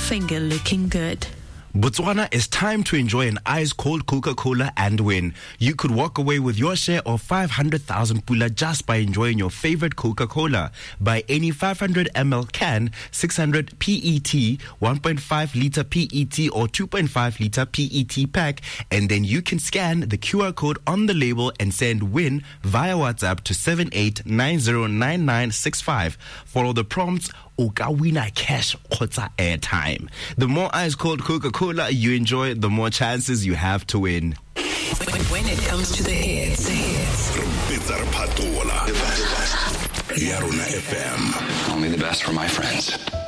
finger looking good. Botswana, it's time to enjoy an ice-cold Coca-Cola and win. You could walk away with your share of 500,000 pula just by enjoying your favorite Coca-Cola. Buy any 500 ml can, 600 PET, 1.5 liter PET or 2.5 liter PET pack, and then you can scan the QR code on the label and send WIN via WhatsApp to 78909965. Follow the prompts. Wina cash kgotsa airtime. The more ice-cold Coca-Cola you enjoy, the more chances you have to win. When it comes to the hits. Only the best for my friends.